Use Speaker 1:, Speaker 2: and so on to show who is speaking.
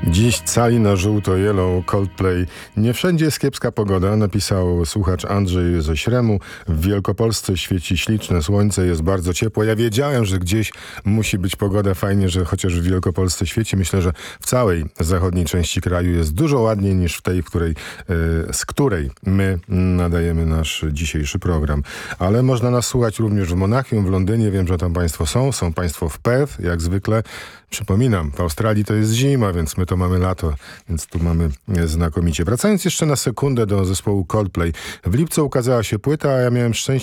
Speaker 1: Dziś cali na żółto yellow Coldplay. Nie wszędzie jest kiepska pogoda, napisał słuchacz Andrzej ze Śremu. W Wielkopolsce świeci śliczne słońce, jest bardzo ciepło. Ja wiedziałem, że gdzieś musi być pogoda. Fajnie, że chociaż w Wielkopolsce świeci. Myślę, że w całej zachodniej części kraju jest dużo ładniej niż w tej, z której my nadajemy nasz dzisiejszy program. Ale można nas słuchać również w Monachium, w Londynie. Wiem, że tam państwo są. Są państwo w Perth, jak zwykle. Przypominam, w Australii to jest zima, więc my to mamy lato, więc tu mamy znakomicie. Wracając jeszcze na sekundę do zespołu Coldplay. W lipcu ukazała się płyta, a ja miałem szczęście